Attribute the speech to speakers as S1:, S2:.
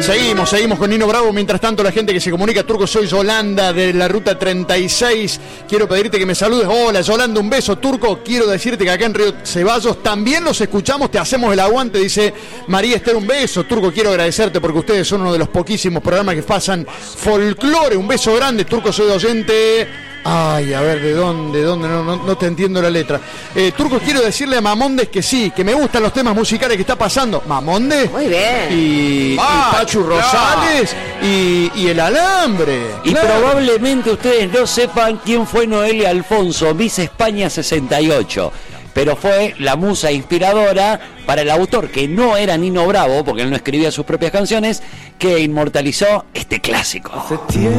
S1: Seguimos con Nino Bravo. Mientras tanto, la gente que se comunica, Turco, soy Yolanda de la ruta 36. Quiero pedirte que me saludes. Hola, Yolanda, un beso. Turco, quiero decirte que acá en Río Ceballos también los escuchamos, te hacemos el aguante, dice María Esther, un beso. Turco, quiero agradecerte porque ustedes son uno de los poquísimos programas que pasan folclore. Un beso grande, Turco, soy oyente. Ay, a ver, ¿de dónde? No te entiendo la letra. Turco, quiero decirle a Mamondes que sí, que me gustan los temas musicales que está pasando. Mamondes.
S2: Muy bien.
S1: Y Pachu Rosales y El Alambre.
S3: Y probablemente ustedes no sepan quién fue Noelia Alfonso, Miss España 68. Pero fue la musa inspiradora para el autor, que no era Nino Bravo, porque él no escribía sus propias canciones, que inmortalizó este clásico.
S4: Hace tiempo